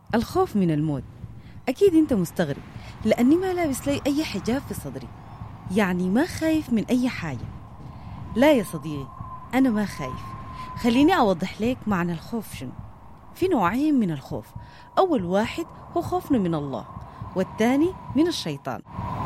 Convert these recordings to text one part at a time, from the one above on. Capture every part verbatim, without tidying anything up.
الخوف من الموت. أكيد أنت مستغرب لأني ما لابس لي أي حجاب في صدري، يعني ما خايف من أي حاجة. لا يا صديقي، أنا ما خايف. خليني أوضح لك معنى الخوف شنو. في نوعين من الخوف، أول واحد هو خوفنا من الله، والثاني من الشيطان.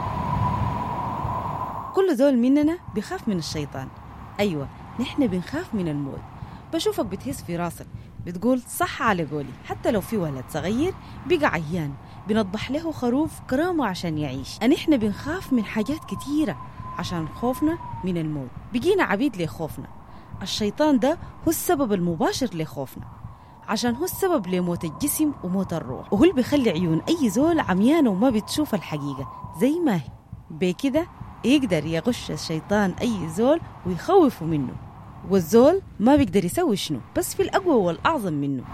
كل زول مننا بيخاف من الشيطان. أيوة، نحن بنخاف من الموت. بشوفك بتهز في راسك بتقول صح على قولي. حتى لو في ولد صغير بقى عيان بنطبح له خروف كرامه عشان يعيش. نحن بنخاف من حاجات كتيرة عشان خوفنا من الموت. بقينا عبيد لخوفنا. الشيطان ده هو السبب المباشر لخوفنا، عشان هو السبب لموت الجسم وموت الروح، وهو اللي بيخلي عيون أي زول عميانة وما بتشوف الحقيقة زي ما هي. بكده يقدر يغش الشيطان أي زول ويخوفه منه، والزول ما بيقدر يسوي شنو بس في الأقوى والأعظم منه.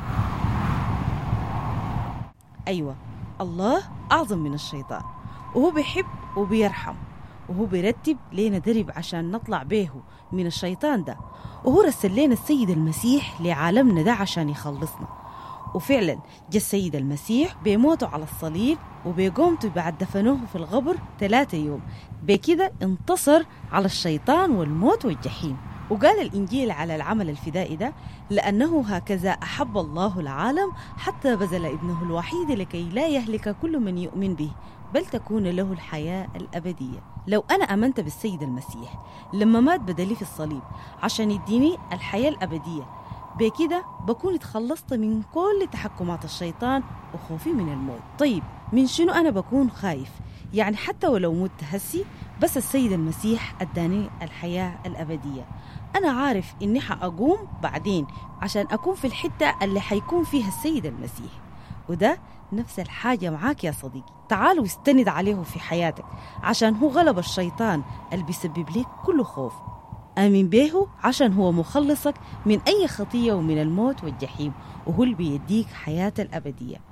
أيوة، الله أعظم من الشيطان، وهو بيحب وبيرحم، وهو بيرتب لينا درب عشان نطلع به من الشيطان ده. وهو رسل لنا السيد المسيح لعالمنا ده عشان يخلصنا. وفعلا جاء السيد المسيح بيموته على الصليب وبيقومته بعد دفنوه في القبر ثلاثة يوم. بكده انتصر على الشيطان والموت والجحيم. وقال الإنجيل على العمل الفدائي ده: لأنه هكذا أحب الله العالم حتى بذل ابنه الوحيد لكي لا يهلك كل من يؤمن به بل تكون له الحياة الأبدية. لو أنا أمنت بالسيد المسيح لما مات بدلي في الصليب عشان يديني الحياة الأبدية، بكده بكون اتخلصت من كل تحكمات الشيطان وخوفي من الموت. طيب من شنو أنا بكون خايف؟ يعني حتى ولو مت هسي بس السيد المسيح أداني الحياة الأبدية. أنا عارف إني حأقوم بعدين عشان أكون في الحتة اللي حيكون فيها السيد المسيح. وده نفس الحاجة معاك يا صديقي. تعال واستند عليه في حياتك عشان هو غلب الشيطان اللي بيسبب لك كل خوف. آمن به عشان هو مخلصك من أي خطية ومن الموت والجحيم، وهو اللي بيديك حياة الأبدية.